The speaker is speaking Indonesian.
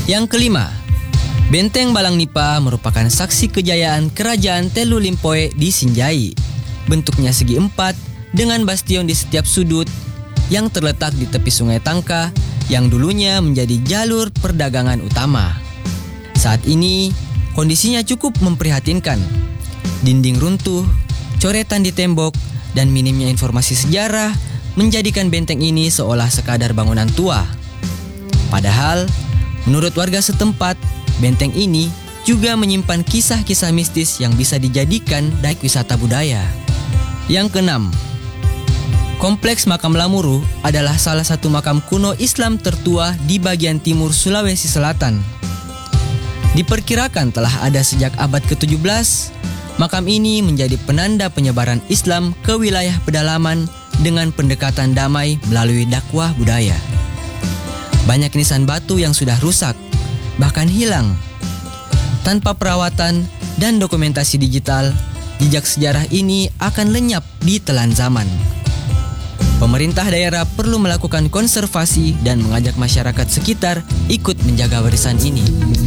Yang kelima, Benteng Balang Nipa merupakan saksi kejayaan Kerajaan Telu Limpoe di Sinjai. Bentuknya segi empat dengan bastion di setiap sudut yang terletak di tepi Sungai Tangka yang dulunya menjadi jalur perdagangan utama. Saat ini, kondisinya cukup memprihatinkan. Dinding runtuh, coretan di tembok, dan minimnya informasi sejarah menjadikan benteng ini seolah sekadar bangunan tua. Padahal, menurut warga setempat, benteng ini juga menyimpan kisah-kisah mistis yang bisa dijadikan daik wisata budaya. Yang keenam, Kompleks Makam Lamuru adalah salah satu makam kuno Islam tertua di bagian timur Sulawesi Selatan. Diperkirakan telah ada sejak abad ke-17, makam ini menjadi penanda penyebaran Islam ke wilayah pedalaman dengan pendekatan damai melalui dakwah budaya. Banyak nisan batu yang sudah rusak, bahkan hilang. Tanpa perawatan dan dokumentasi digital, jejak sejarah ini akan lenyap di telan zaman. Pemerintah daerah perlu melakukan konservasi dan mengajak masyarakat sekitar ikut menjaga warisan ini.